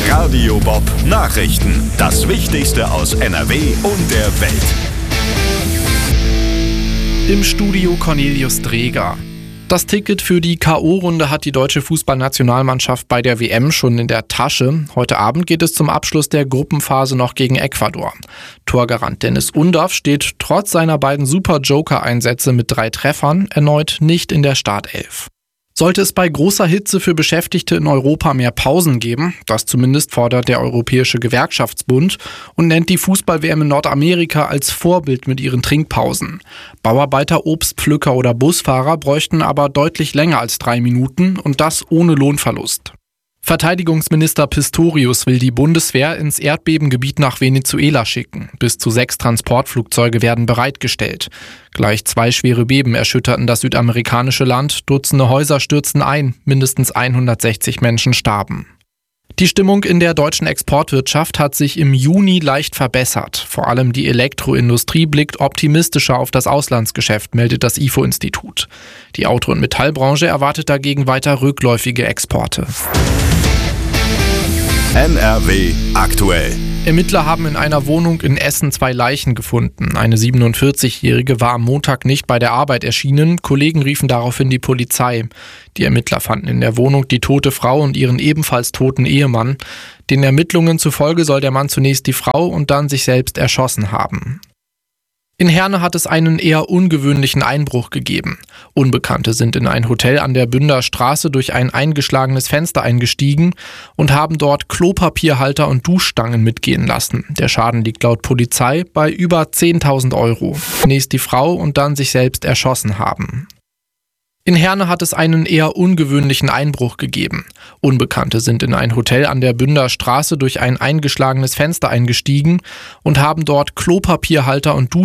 Radio Bob Nachrichten. Das Wichtigste aus NRW und der Welt. Im Studio Cornelius Dreger. Das Ticket für die K.O.-Runde hat die deutsche Fußballnationalmannschaft bei der WM schon in der Tasche. Heute Abend geht es zum Abschluss der Gruppenphase noch gegen Ecuador. Torgarant Dennis Undaff steht trotz seiner beiden Super-Joker-Einsätze mit 3 Treffern erneut nicht in der Startelf. Sollte es bei großer Hitze für Beschäftigte in Europa mehr Pausen geben, das zumindest fordert der Europäische Gewerkschaftsbund und nennt die Fußball-WM in Nordamerika als Vorbild mit ihren Trinkpausen. Bauarbeiter, Obstpflücker oder Busfahrer bräuchten aber deutlich länger als 3 Minuten und das ohne Lohnverlust. Verteidigungsminister Pistorius will die Bundeswehr ins Erdbebengebiet nach Venezuela schicken. Bis zu 6 Transportflugzeuge werden bereitgestellt. Gleich 2 schwere Beben erschütterten das südamerikanische Land. Dutzende Häuser stürzten ein, mindestens 160 Menschen starben. Die Stimmung in der deutschen Exportwirtschaft hat sich im Juni leicht verbessert. Vor allem die Elektroindustrie blickt optimistischer auf das Auslandsgeschäft, meldet das IFO-Institut. Die Auto- und Metallbranche erwartet dagegen weiter rückläufige Exporte. NRW aktuell. Ermittler haben in einer Wohnung in Essen 2 Leichen gefunden. Eine 47-Jährige war am Montag nicht bei der Arbeit erschienen. Kollegen riefen daraufhin die Polizei. Die Ermittler fanden in der Wohnung die tote Frau und ihren ebenfalls toten Ehemann. Den Ermittlungen zufolge soll der Mann zunächst die Frau und dann sich selbst erschossen haben. In Herne hat es einen eher ungewöhnlichen Einbruch gegeben. Unbekannte sind in ein Hotel an der Bünder Straße durch ein eingeschlagenes Fenster eingestiegen und haben dort Klopapierhalter und Duschstangen mitgehen lassen. Der Schaden liegt laut Polizei bei über 10.000 €. Zunächst die Frau und dann sich selbst erschossen haben. In Herne hat es einen eher ungewöhnlichen Einbruch gegeben. Unbekannte sind in ein Hotel an der Bünder Straße durch ein eingeschlagenes Fenster eingestiegen und haben dort Klopapierhalter und